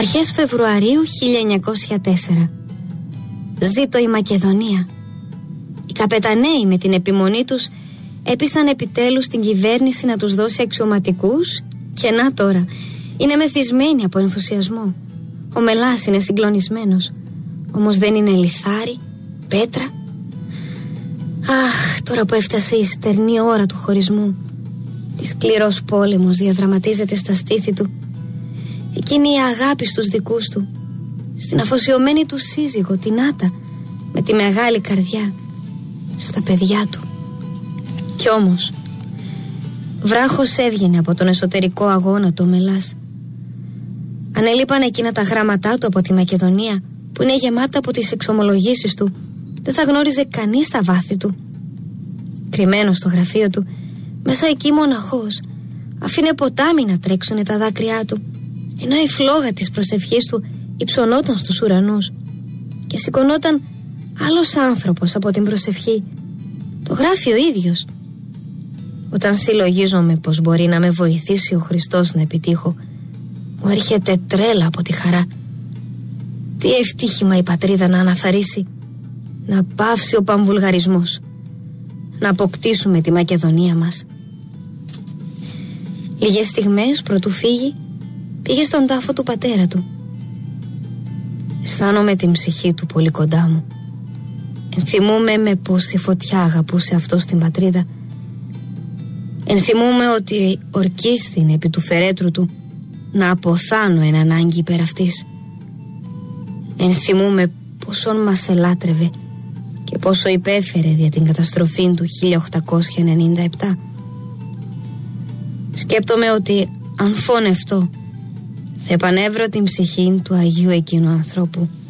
Αρχές Φεβρουαρίου 1904. Ζήτω η Μακεδονία. Οι καπεταναίοι με την επιμονή τους έπεισαν επιτέλους την κυβέρνηση να τους δώσει αξιωματικούς και να τώρα είναι μεθυσμένοι από ενθουσιασμό. Ο Μελάς είναι συγκλονισμένος, όμως δεν είναι λιθάρι, πέτρα. Αχ, τώρα που έφτασε η στερνή ώρα του χωρισμού, τη σκληρός πόλεμος διαδραματίζεται στα στήθη του. Εκείνη η αγάπη στους δικούς του, στην αφοσιωμένη του σύζυγο, την Άτα, με τη μεγάλη καρδιά, στα παιδιά του. Κι όμως βράχος έβγαινε από τον εσωτερικό αγώνα του ο Μελάς. Αν έλειπαν εκείνα τα γράμματά του από τη Μακεδονία, που είναι γεμάτα από τις εξομολογήσεις του, δεν θα γνώριζε κανείς τα βάθη του. Κρυμμένος στο γραφείο του, μέσα εκεί μοναχός, αφήνε ποτάμι να τρέξουνε τα δάκρυά του, ενώ η φλόγα της προσευχής του υψωνόταν στους ουρανούς και σηκωνόταν άλλος άνθρωπος από την προσευχή. Το γράφει ο ίδιος. Όταν συλλογίζομαι πως μπορεί να με βοηθήσει ο Χριστός να επιτύχω, μου έρχεται τρέλα από τη χαρά. Τι ευτύχημα η πατρίδα να αναθαρίσει, να πάυσει ο παμβουλγαρισμός, να αποκτήσουμε τη Μακεδονία μας. Λίγες στιγμές προτού φύγει, πήγε στον τάφο του πατέρα του. Αισθάνομαι την ψυχή του πολύ κοντά μου. Ενθυμούμε με πόση φωτιά αγαπούσε αυτό στην πατρίδα. Ενθυμούμε ότι ορκίστην επί του φερέτρου του να αποθάνω εν ανάγκη υπέρ αυτής. Ενθυμούμε πόσον μας ελάτρευε και πόσο υπέφερε δια την καταστροφή του 1897. Σκέπτομαι ότι αν φωνευτώ θα επανέβρω την ψυχή του Αγίου εκείνου ανθρώπου